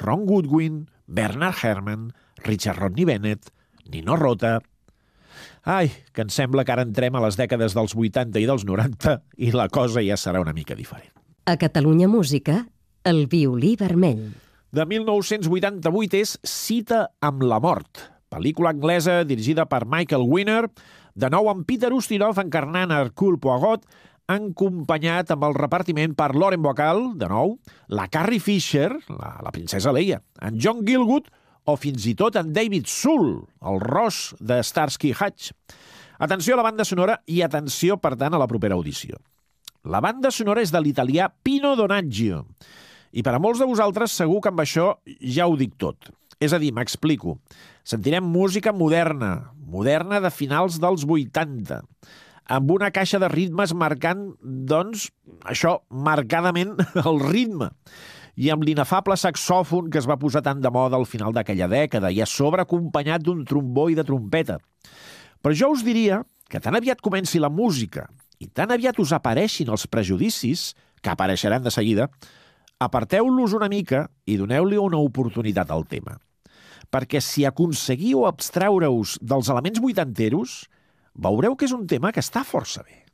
Ron Goodwin, Bernard Herrmann, Richard Rodney Bennett, Nino Rota. Ai, que em sembla que ara entrem a les dècades dels 80 i dels 90 i la cosa ja serà una mica diferent. A Catalunya Música, el violí vermell. De 1988 és Cita amb la mort, pel·lícula anglesa dirigida per Michael Winner, de nou amb Peter Ustinov encarnant Hercule Poirot, acompanyat amb el repartiment per Lauren Bacall, de nou, la Carrie Fisher, la princesa Leia, en John Gielgud o fins i tot en David Soul, el Ross de Starsky Hutch. Atenció a la banda sonora i atenció, per tant, a la propera audició. La banda sonora és de l'italià Pino Donaggio. I per a molts de vosaltres segur que amb això ja ho dic tot. És a dir, m'explico. Sentirem música moderna de finals dels 80, amb una caixa de ritmes marcant, doncs, això, marcadament el ritme, i amb l'inefable saxòfon que es va posar tant de moda al final d'aquella dècada, i a sobre acompanyat d'un trombó i de trompeta. Però jo us diria que tan aviat comenci la música i tan aviat us apareixin els prejudicis, que apareixeran de seguida, aparteu-los una mica i doneu-li una oportunitat al tema. Perquè si aconseguiu abstraure-us dels elements vuitanteros, veureu que és un tema que està força bé.